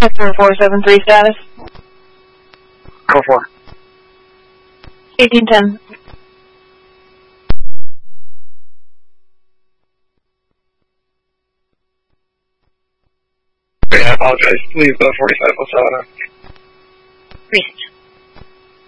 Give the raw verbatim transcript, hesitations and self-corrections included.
Victor four seven three status. Go for. eighteen ten. I apologize. Please go forty-five oh seven. Research.